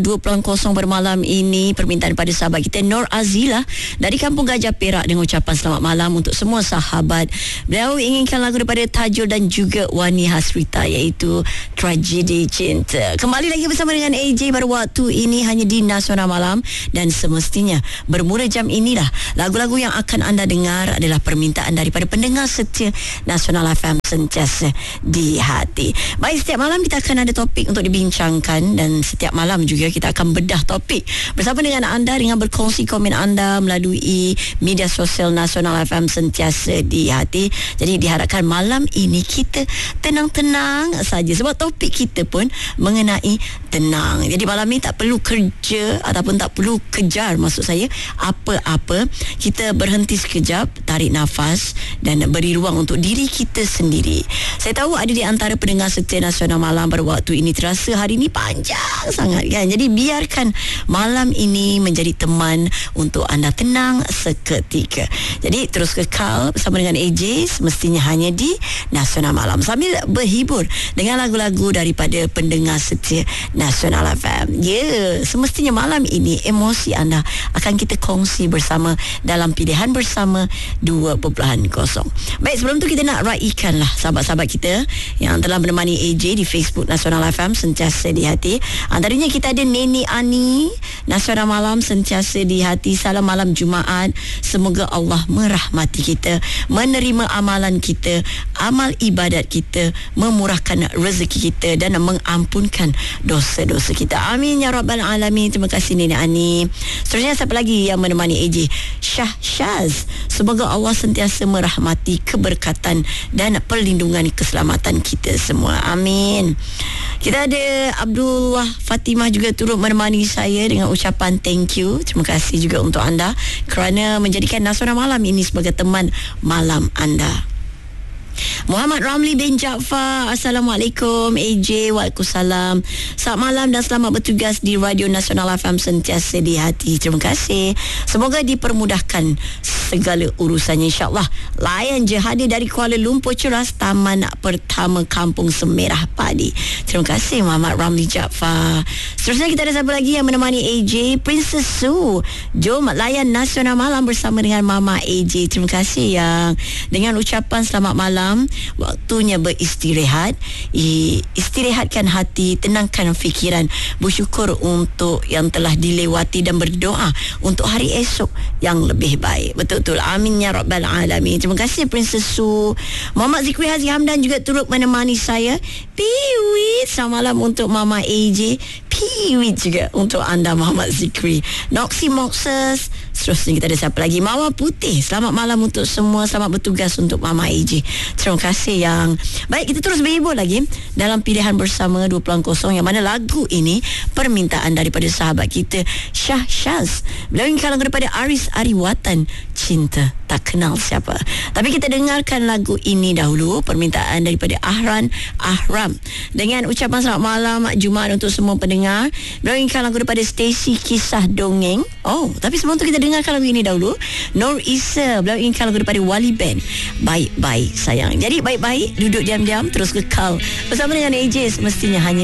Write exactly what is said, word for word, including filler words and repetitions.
dua kosong bermalam ini permintaan pada sahabat kita Nur Azila dari Kampung Gajah Perak dengan ucapan selamat malam untuk semua sahabat. Beliau inginkan lagu daripada Tajul dan juga Wani Hasrita iaitu Tragedi Cinta. Kembali lagi bersama dengan A J pada waktu ini hanya di Nasional Malam, dan semestinya bermula jam inilah lagu-lagu yang akan anda dengar adalah permintaan daripada pendengar setia Nasional F M sentiasa di hati. Baik, setiap malam kita akan ada topik untuk dibincangkan, dan setiap malam juga kita akan bedah topik bersama dengan anda dengan berkongsi komen anda melalui media sosial Nasional F M sentiasa di hati. Jadi diharapkan malam ini kita tenang-tenang saja sebab topik kita pun mengenai tenang. Jadi malam ni tak perlu kerja ataupun tak perlu kejar, maksud saya apa-apa. Kita berhenti sekejap, tarik nafas dan beri ruang untuk diri kita sendiri. Saya tahu ada di antara pendengar setia Nasional Malam pada waktu ini terasa hari ini panjang sangat kan. Jadi biarkan malam ini menjadi teman untuk anda tenang seketika. Jadi terus kekal bersama dengan A J semestinya hanya di Nasional Malam sambil berhibur dengan lagu-lagu daripada pendengar setia Nasional F M. Ya, yeah, semestinya malam ini emosi anda akan kita kongsi bersama dalam pilihan bersama dua kosong. Baik, sebelum tu kita nak raikanlah sahabat-sahabat kita yang telah menemani A J di Facebook Nasional F M sentiasa di hati. Antaranya kita ada Neni Ani, Nasional Malam sentiasa di hati. Salam malam Jumaat. Semoga Allah merahmati kita, menerima amalan kita, amal ibadat kita, memurahkan rezeki kita dan mengampunkan dosa-dosa kita. Amin ya rabbal alamin. Terima kasih Neni Ani. Seterusnya siapa lagi yang menemani A J? Syah Syaz. Semoga Allah sentiasa merahmati, keberkatan dan perlindungan keselamatan kita semua. Amin. Kita ada Abdullah Fatimah juga turut menemani saya dengan ucapan thank you. Terima kasih juga untuk anda kerana menjadikan Nasional Malam ini sebagai teman malam anda. Muhammad Ramli bin Jaafar, Assalamualaikum A J. Waalaikumsalam. Selamat malam dan selamat bertugas di Radio Nasional F M sentiasa di hati. Terima kasih. Semoga dipermudahkan segala urusannya, insyaAllah. Layan je, hadir dari Kuala Lumpur Ceras, Taman Pertama Kampung Semerah Padi. Terima kasih Muhammad Ramli Jaafar. Seterusnya kita ada siapa lagi yang menemani A J? Princess Su. Jom layan Nasional Malam bersama dengan Mama A J. Terima kasih yang dengan ucapan selamat malam. Waktunya beristirahat, istirahatkan hati, tenangkan fikiran, bersyukur untuk yang telah dilewati dan berdoa untuk hari esok yang lebih baik. Betul-betul, amin ya rabbal alamin. Terima kasih Princess Su. Muhammad Zikri Hazi Hamdan juga turut menemani saya. Piwit, selamat malam untuk Mama A J. Piwit juga untuk anda Muhammad Zikri. Noxy Moxes. Seterusnya kita ada siapa lagi? Mawar Putih. Selamat malam untuk semua, selamat bertugas untuk Mama A J. Terima kasih yang baik. Kita terus berhibur lagi dalam pilihan bersama dua kosong, yang mana lagu ini permintaan daripada sahabat kita Syah Syaz. Beliau ingin lagu daripada Aris Ariwatan, Cinta Tak Kenal Siapa. Tapi kita dengarkan lagu ini dahulu, permintaan daripada Ahran Ahram dengan ucapan selamat malam Jumaat untuk semua pendengar. Beliau ingin lagu daripada Stacy, Kisah Dongeng. Oh, tapi sebelum tu kita dengarkan lagu ini dahulu. Nur Isa, beliau ingin lagu daripada Wali Band, Baik-Baik Sayang. Jadi baik-baik, duduk diam-diam, terus kekal bersama dengan A J semestinya hanya